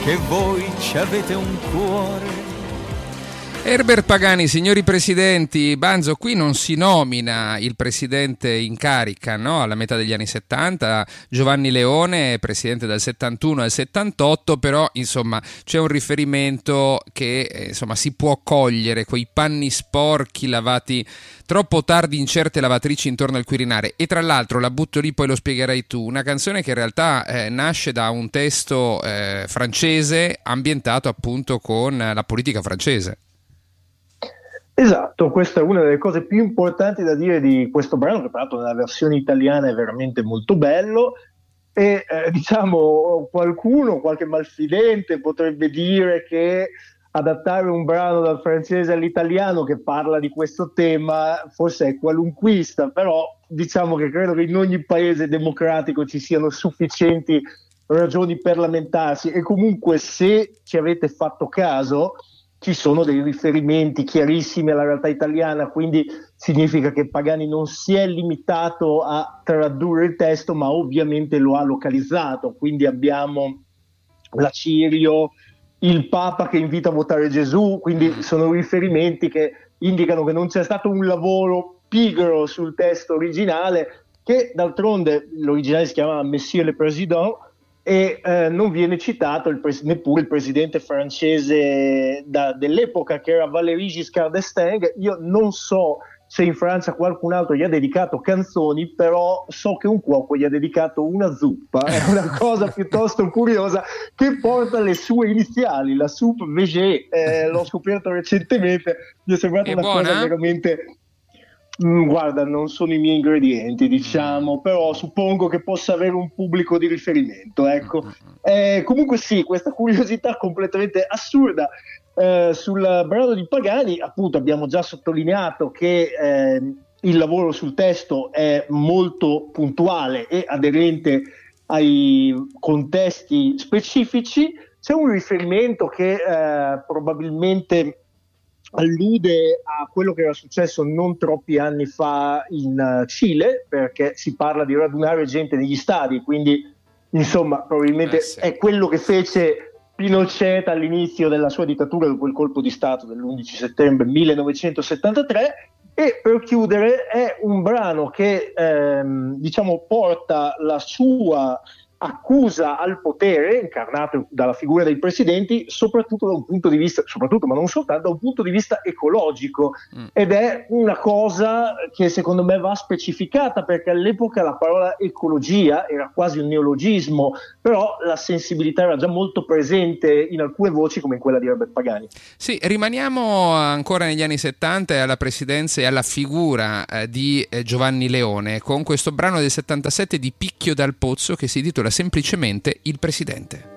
che voi ci avete un cuore. Herbert Pagani, signori presidenti, Banzo, qui non si nomina il presidente in carica, no? Alla metà degli anni 70, Giovanni Leone, presidente dal 71 al 78, però insomma c'è un riferimento che si può cogliere, quei panni sporchi lavati troppo tardi in certe lavatrici intorno al Quirinale. E tra l'altro, la butto lì, poi lo spiegherai tu, una canzone che in realtà nasce da un testo francese ambientato appunto con la politica francese. Esatto, questa è una delle cose più importanti da dire di questo brano, che peraltro nella versione italiana è veramente molto bello. E qualche malfidente potrebbe dire che adattare un brano dal francese all'italiano che parla di questo tema forse è qualunquista, però diciamo che credo che in ogni paese democratico ci siano sufficienti ragioni per lamentarsi, e comunque, se ci avete fatto caso, ci sono dei riferimenti chiarissimi alla realtà italiana, quindi significa che Pagani non si è limitato a tradurre il testo, ma ovviamente lo ha localizzato. Quindi abbiamo la Cirio, il Papa che invita a votare Gesù, quindi sono riferimenti che indicano che non c'è stato un lavoro pigro sul testo originale, che d'altronde l'originale si chiama Monsieur le Président, e non viene citato neppure il presidente francese dell'epoca, che era Valéry Giscard d'Estaing. Io non so se in Francia qualcun altro gli ha dedicato canzoni, però so che un cuoco gli ha dedicato una zuppa, è una cosa piuttosto curiosa, che porta le sue iniziali, la soupe Végé. L'ho scoperto recentemente, mi è sembrata una cosa veramente... Guarda, non sono i miei ingredienti, diciamo, però suppongo che possa avere un pubblico di riferimento, ecco. Comunque sì, questa curiosità completamente assurda sul brano di Pagani. Appunto, abbiamo già sottolineato che il lavoro sul testo è molto puntuale e aderente ai contesti specifici. C'è un riferimento che probabilmente allude a quello che era successo non troppi anni fa in Cile, perché si parla di radunare gente negli stadi, quindi insomma probabilmente sì, è quello che fece Pinochet all'inizio della sua dittatura, dopo il colpo di Stato dell'11 settembre 1973. E per chiudere, è un brano che porta la sua accusa al potere, incarnato dalla figura dei presidenti, soprattutto da un punto di vista, ma non soltanto, da un punto di vista ecologico. Ed è una cosa che secondo me va specificata, perché all'epoca la parola ecologia era quasi un neologismo, però la sensibilità era già molto presente in alcune voci, come in quella di Herbert Pagani. Sì, rimaniamo ancora negli anni 70 e alla presidenza e alla figura di Giovanni Leone, con questo brano del 77 di Picchio dal Pozzo che si intitola semplicemente Il Presidente.